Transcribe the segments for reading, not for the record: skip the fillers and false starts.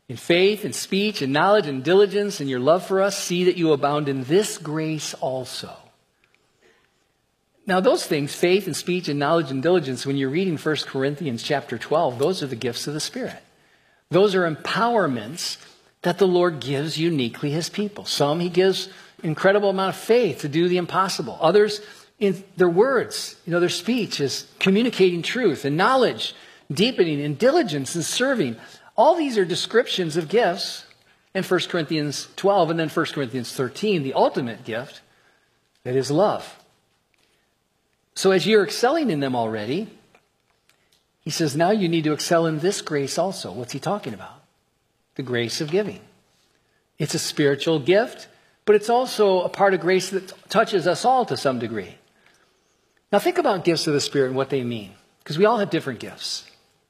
In faith and speech and knowledge and diligence and your love for us, see that you abound in this grace also. Now those things, faith and speech and knowledge and diligence, when you're reading 1 Corinthians chapter 12, those are the gifts of the Spirit. Those are empowerments that the Lord gives uniquely his people. Some he gives incredible amount of faith to do the impossible. Others, in their words, their speech is communicating truth, and knowledge, deepening, and diligence in serving. All these are descriptions of gifts in 1 Corinthians 12 and then 1 Corinthians 13, the ultimate gift, that is love. So as you're excelling in them already, he says, now you need to excel in this grace also. What's he talking about? The grace of giving. It's a spiritual gift, but it's also a part of grace that touches us all to some degree. Now think about gifts of the Spirit and what they mean, because we all have different gifts.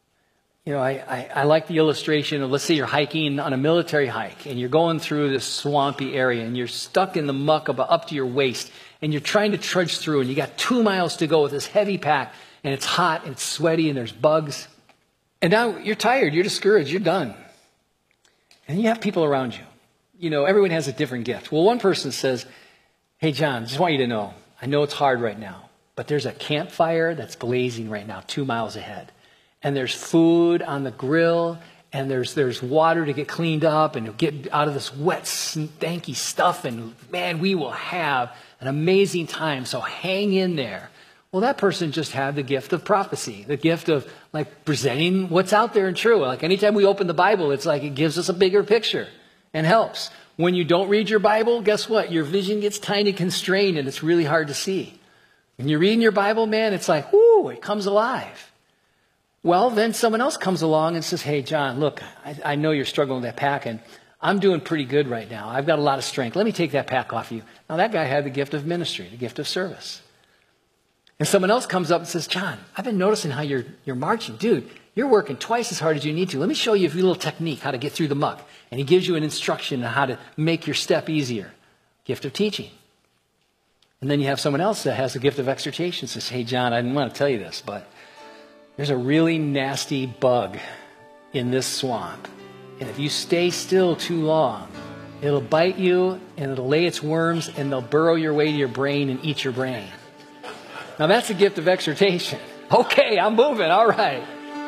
I like the illustration of, let's say you're hiking on a military hike and you're going through this swampy area and you're stuck in the muck about up to your waist and you're trying to trudge through and you got 2 miles to go with this heavy pack and it's hot and it's sweaty and there's bugs. And now you're tired, you're discouraged, you're done. And you have people around you. Everyone has a different gift. Well, one person says, hey, John, just want you to know, I know it's hard right now, but there's a campfire that's blazing right now 2 miles ahead. And there's food on the grill, and there's water to get cleaned up and get out of this wet, stanky stuff. And man, we will have an amazing time. So hang in there. Well, that person just had the gift of prophecy, the gift of presenting what's out there and true. Anytime we open the Bible, it's it gives us a bigger picture and helps. When you don't read your Bible, guess what? Your vision gets tiny constrained and it's really hard to see. When you're reading your Bible, man, it's whoo, it comes alive. Well, then someone else comes along and says, hey, John, look, I know you're struggling with that pack, and I'm doing pretty good right now. I've got a lot of strength. Let me take that pack off you. Now, that guy had the gift of ministry, the gift of service. And someone else comes up and says, John, I've been noticing how you're marching. Dude, you're working twice as hard as you need to. Let me show you a little technique, how to get through the muck. And he gives you an instruction on how to make your step easier. Gift of teaching. And then you have someone else that has the gift of exhortation, says, hey, John, I didn't want to tell you this, but there's a really nasty bug in this swamp. And if you stay still too long, it'll bite you and it'll lay its worms and they'll burrow your way to your brain and eat your brain. Now that's a gift of exhortation. Okay, I'm moving. All right.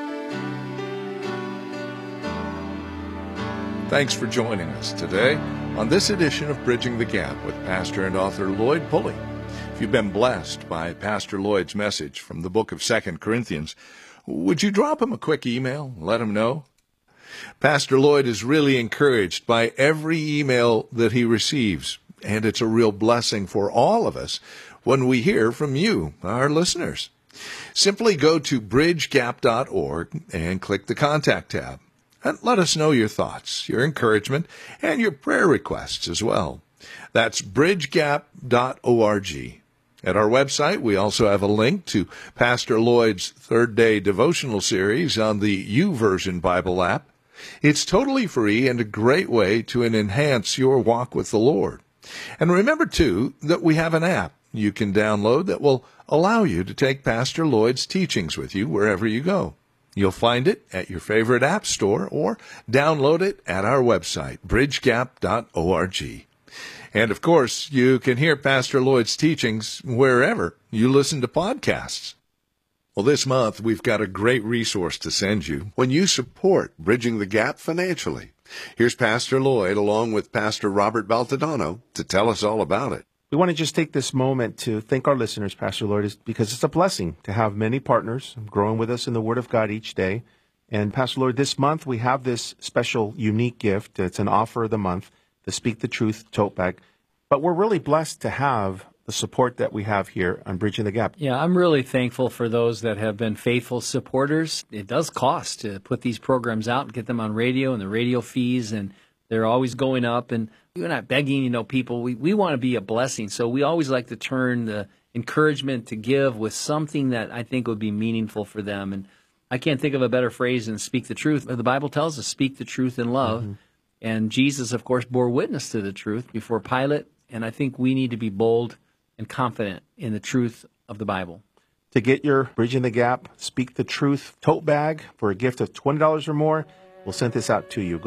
Thanks for joining us today on this edition of Bridging the Gap with pastor and author Lloyd Pulley. If you've been blessed by Pastor Lloyd's message from the book of 2 Corinthians, would you drop him a quick email and let him know? Pastor Lloyd is really encouraged by every email that he receives, and it's a real blessing for all of us when we hear from you, our listeners. Simply go to bridgegap.org and click the Contact tab, and let us know your thoughts, your encouragement, and your prayer requests as well. That's bridgegap.org. At our website, we also have a link to Pastor Lloyd's Third Day Devotional Series on the YouVersion Bible app. It's totally free and a great way to enhance your walk with the Lord. And remember, too, that we have an app you can download that will allow you to take Pastor Lloyd's teachings with you wherever you go. You'll find it at your favorite app store or download it at our website, bridgegap.org. And, of course, you can hear Pastor Lloyd's teachings wherever you listen to podcasts. Well, this month, we've got a great resource to send you when you support Bridging the Gap financially. Here's Pastor Lloyd, along with Pastor Robert Baltadano, to tell us all about it. We want to just take this moment to thank our listeners, Pastor Lloyd, because it's a blessing to have many partners growing with us in the Word of God each day. And, Pastor Lloyd, this month we have this special, unique gift. It's an offer of the month, the Speak the Truth tote bag. But we're really blessed to have the support that we have here on Bridging the Gap. Yeah, I'm really thankful for those that have been faithful supporters. It does cost to put these programs out and get them on radio and the radio fees, and they're always going up. And we're not begging, people. We want to be a blessing. So we always like to turn the encouragement to give with something that I think would be meaningful for them. And I can't think of a better phrase than speak the truth. The Bible tells us, speak the truth in love. Mm-hmm. And Jesus, of course, bore witness to the truth before Pilate. And I think we need to be bold and confident in the truth of the Bible. To get your Bridging the Gap, Speak the Truth tote bag for a gift of $20 or more, we'll send this out to you.